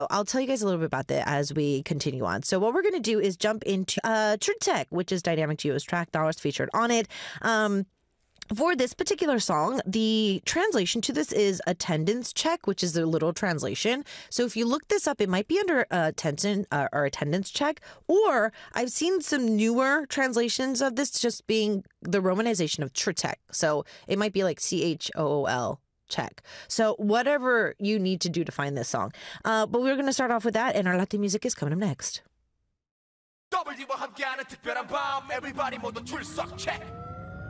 I'll tell you guys a little bit about that as we continue on. So what we're going to do is jump into True Tech, which is Dynamic Duo's track. Dollars featured on it. For this particular song, the translation to this is attendance check, which is their literal translation. So if you look this up, it might be under attention or attendance check, or I've seen some newer translations of this just being the romanization of Tech. So it might be like CHOOL. Check. So whatever you need to do to find this song. But we're going to start off with that, and our Latin music is coming up next. W와 함께하는 특별한 밤 Everybody 모두 출석 check